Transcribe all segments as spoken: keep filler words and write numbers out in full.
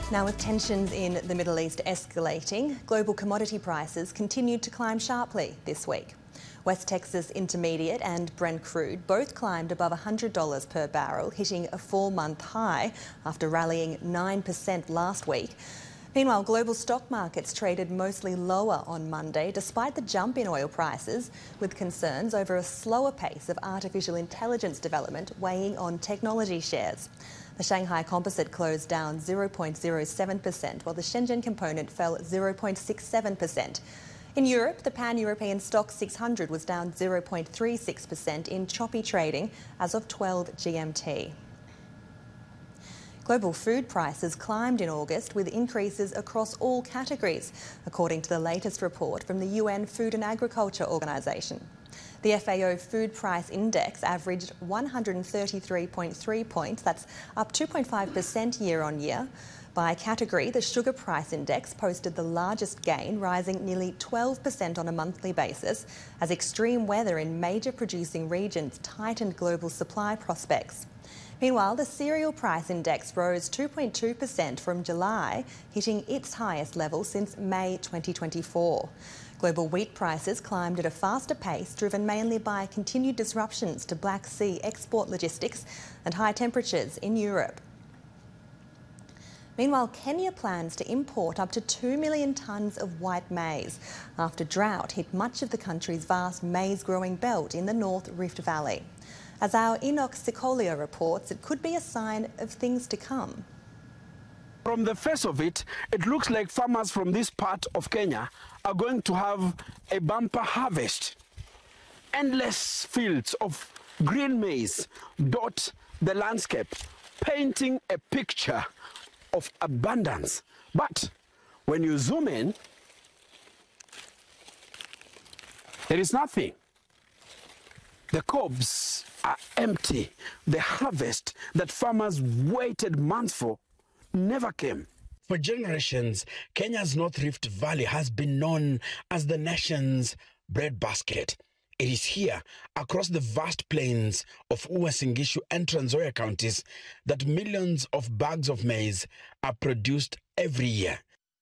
Now, with tensions in the Middle East escalating, global commodity prices continued to climb sharply this week. West Texas Intermediate and Brent crude both climbed above one hundred dollars per barrel, hitting a four-month high after rallying nine percent last week. Meanwhile, global stock markets traded mostly lower on Monday, despite the jump in oil prices, with concerns over a slower pace of artificial intelligence development weighing on technology shares. The Shanghai Composite closed down zero point zero seven percent, while the Shenzhen Component fell zero point six seven percent. In Europe, the Pan-European Stock six hundred was down zero point three six percent in choppy trading as of twelve G M T. Global food prices climbed in August, with increases across all categories, according to the latest report from the U N Food and Agriculture Organization. The F A O Food Price Index averaged one hundred thirty-three point three points, that's up two point five percent year on year. By category, the Sugar Price Index posted the largest gain, rising nearly twelve percent on a monthly basis, as extreme weather in major producing regions tightened global supply prospects. Meanwhile, the Cereal Price Index rose two point two percent from July, hitting its highest level since May twenty twenty-four. Global wheat prices climbed at a faster pace, driven mainly by continued disruptions to Black Sea export logistics and high temperatures in Europe. Meanwhile, Kenya plans to import up to two million tonnes of white maize after drought hit much of the country's vast maize-growing belt in the North Rift Valley. As our Enoch Sikolia reports, it could be a sign of things to come. From the face of it, it looks like farmers from this part of Kenya are going to have a bumper harvest. Endless fields of green maize dot the landscape, painting a picture of abundance. But when you zoom in, there is nothing. The cobs are empty. The harvest that farmers waited months for never came. For generations, Kenya's North Rift Valley has been known as the nation's breadbasket. It is here, across the vast plains of Uasin Gishu and Trans Nzoia counties, that millions of bags of maize are produced every year.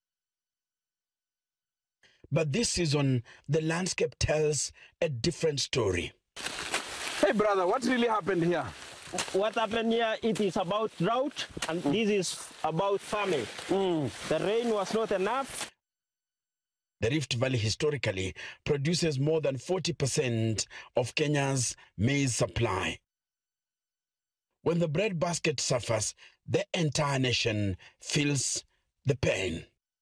But this season, the landscape tells a different story. Hey brother, what really happened here? What happened here, it is about drought, and mm. this is about farming. Mm. The rain was not enough. The Rift Valley historically produces more than forty percent of Kenya's maize supply. When the breadbasket suffers, the entire nation feels the pain.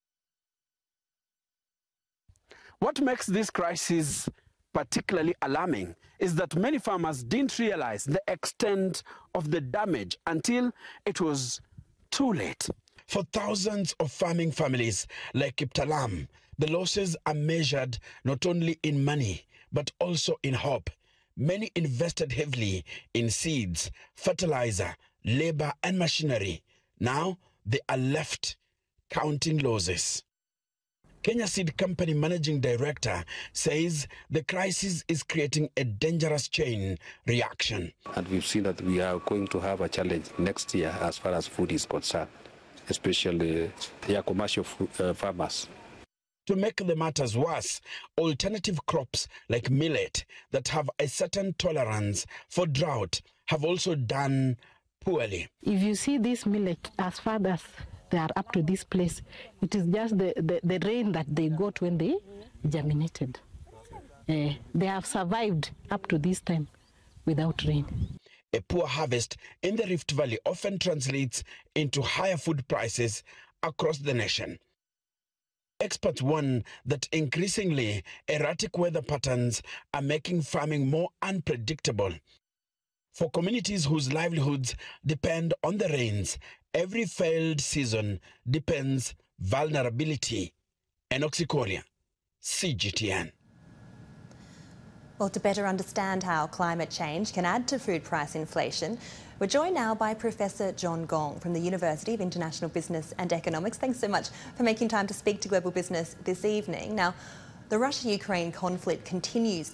What makes this crisis particularly alarming is that many farmers didn't realize the extent of the damage until it was too late. For thousands of farming families like Kiptalam, the losses are measured not only in money, but also in hope. Many invested heavily in seeds, fertilizer, labor, and machinery. Now they are left counting losses. Kenya Seed Company Managing Director says the crisis is creating a dangerous chain reaction. And we've seen that we are going to have a challenge next year as far as food is concerned, especially the commercial uh, farmers. To make the matters worse, alternative crops like millet that have a certain tolerance for drought have also done poorly. If you see this millet, as far as they are up to this place, it is just the, the, the rain that they got when they germinated. Uh, they have survived up to this time without rain. A poor harvest in the Rift Valley often translates into higher food prices across the nation. Experts warn that increasingly erratic weather patterns are making farming more unpredictable. For communities whose livelihoods depend on the rains, every failed season depends vulnerability. Enoch Sikolia, C G T N. Well, to better understand how climate change can add to food price inflation, we're joined now by Professor John Gong from the University of International Business and Economics. Thanks so much for making time to speak to Global Business this evening. Now, the Russia-Ukraine conflict continues